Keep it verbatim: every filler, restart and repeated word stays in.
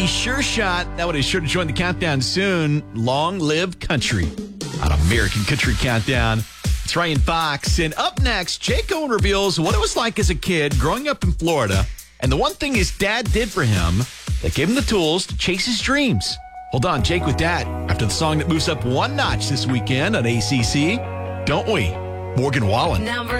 a sure shot. That one is sure to join the countdown soon. Long live country. On American Country Countdown. It's Ryan Fox. And up next, Jake Owen reveals what it was like as a kid growing up in Florida and the one thing his dad did for him that gave him the tools to chase his dreams. Hold on, Jake with that after the song that moves up one notch this weekend on A C C. Don't we? Morgan Wallen. Number